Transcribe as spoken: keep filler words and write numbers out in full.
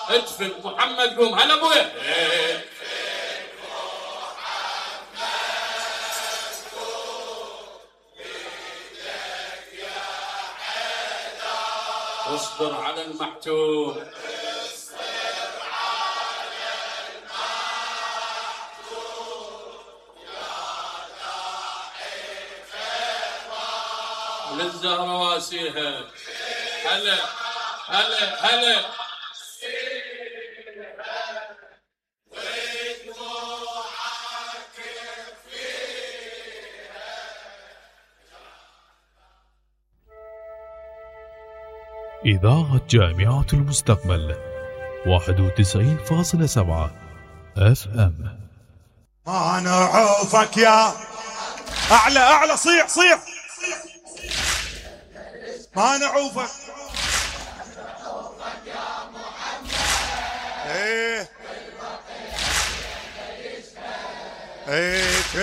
ادفن محمد قوم. هلا ابويا. اصبر على المحتوم. للزهرة واسيها. هلا هلا هلا. إذاعة جامعة المستقبل واحد وتسعين فاصلة سبعة اف ام. ما نعوفك يا اعلى اعلى. صيح صيح. ما نعوفك. ايه ايه